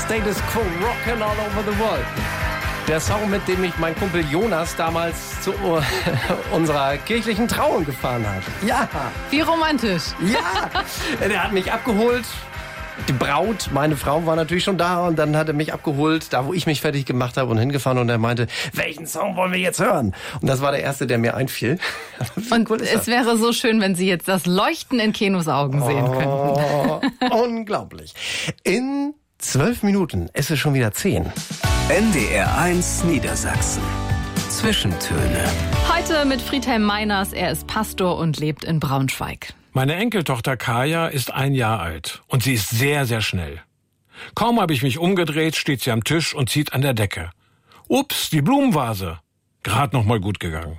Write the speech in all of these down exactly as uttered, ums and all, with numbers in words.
Status Quo, Rockin' All Over the World. Der Song, mit dem mich mein Kumpel Jonas damals zu unserer kirchlichen Trauung gefahren hat. Ja. Wie romantisch. Ja. Der hat mich abgeholt. Die Braut, meine Frau, war natürlich schon da und dann hat er mich abgeholt, da wo ich mich fertig gemacht habe und hingefahren und er meinte, welchen Song wollen wir jetzt hören? Und das war der erste, der mir einfiel. Und cool es wäre so schön, wenn Sie jetzt das Leuchten in Kenos Augen sehen oh, könnten. Unglaublich. In zwölf Minuten ist es schon wieder zehn. N D R eins Niedersachsen. Zwischentöne. Heute mit Friedhelm Meiners. Er ist Pastor und lebt in Braunschweig. Meine Enkeltochter Kaya ist ein Jahr alt und sie ist sehr, sehr schnell. Kaum habe ich mich umgedreht, steht sie am Tisch und zieht an der Decke. Ups, die Blumenvase. Gerade noch mal gut gegangen.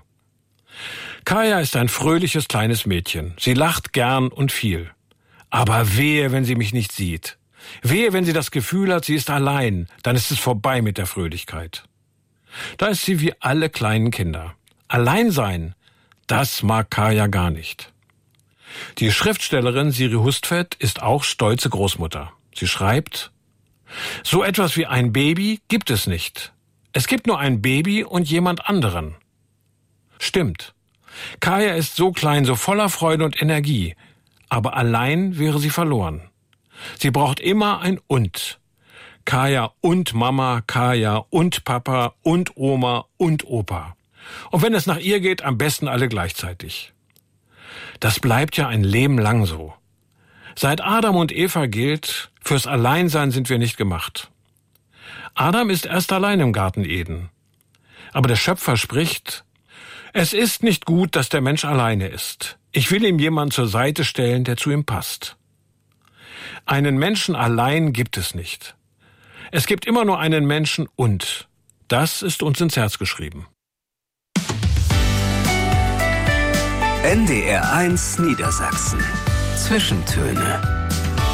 Kaya ist ein fröhliches kleines Mädchen. Sie lacht gern und viel. Aber wehe, wenn sie mich nicht sieht. Wehe, wenn sie das Gefühl hat, sie ist allein, dann ist es vorbei mit der Fröhlichkeit. Da ist sie wie alle kleinen Kinder. Allein sein, das mag Kaya gar nicht. Die Schriftstellerin Siri Hustvedt ist auch stolze Großmutter. Sie schreibt, so etwas wie ein Baby gibt es nicht. Es gibt nur ein Baby und jemand anderen. Stimmt. Kaya ist so klein, so voller Freude und Energie. Aber allein wäre sie verloren. Sie braucht immer ein Und. Kaya und Mama, Kaya und Papa und Oma und Opa. Und wenn es nach ihr geht, am besten alle gleichzeitig. Das bleibt ja ein Leben lang so. Seit Adam und Eva gilt, fürs Alleinsein sind wir nicht gemacht. Adam ist erst allein im Garten Eden. Aber der Schöpfer spricht, es ist nicht gut, dass der Mensch alleine ist. Ich will ihm jemanden zur Seite stellen, der zu ihm passt. Einen Menschen allein gibt es nicht. Es gibt immer nur einen Menschen und. Das ist uns ins Herz geschrieben. N D R eins Niedersachsen. Zwischentöne.